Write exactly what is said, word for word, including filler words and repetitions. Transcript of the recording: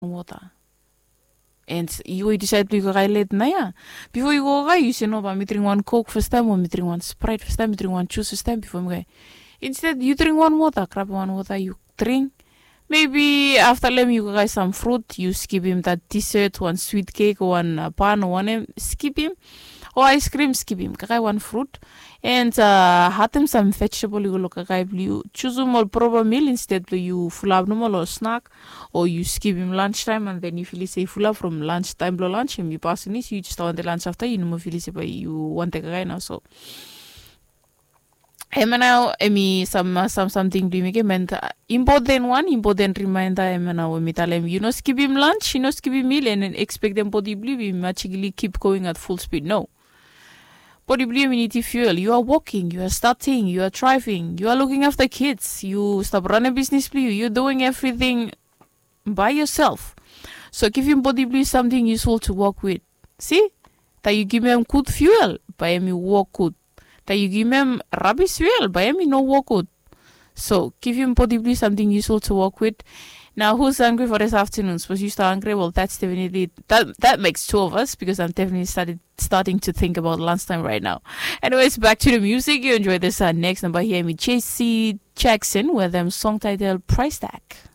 water. And you decide to go late na. Before you go, you say no, but me drink one Coke first time, or me drink one Sprite first time, me drink one juice first time before me go. Instead, you drink one water, grab one water, you drink. Maybe after let me you guys some fruit, you skip him that dessert, one sweet cake, one uh, pan, one um, skip him. Or ice cream, skip him. Kakai one fruit. And uh, had him some vegetable, you look kakai you choose him all proper meal instead you full up normal or snack. Or you skip him lunchtime and then you feel say full up from lunchtime blow lunch him you pass in this, you just want the lunch after you know feel say you want the kakai now so. Ema now, emi some some something do make meant important one important reminder. Ema now we tell him you know skip him lunch, you know skip him meal, and then expect them body blue. We magically keep going at full speed. No, body blue we need to fuel. You are walking, you are starting, you are driving, you are looking after kids. You stop running business blue. You're doing everything by yourself. So give him body blue something useful to work with. See that you give him good fuel, by him you walk good. That you give him rubbish fuel, by him no work good. So give him possibly something useful to work with. Now who's hungry for this afternoon? Suppose you start hungry? Well, that's definitely that that makes two of us because I'm definitely started starting to think about lunchtime right now. Anyways, back to the music. You enjoy this uh, next number here with J C Jackson with them song title Price Tag.